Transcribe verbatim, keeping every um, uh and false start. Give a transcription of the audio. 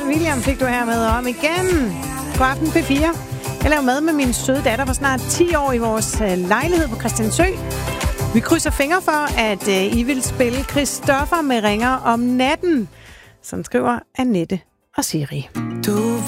William fik du her med om igen. God aften P fire. Jeg laver mad med min søde datter for snart ti år i vores lejlighed på Christiansø. Vi krydser fingre for, at I vil spille Christoffer med Ringer om natten. Sådan skriver Annette og Siri. Du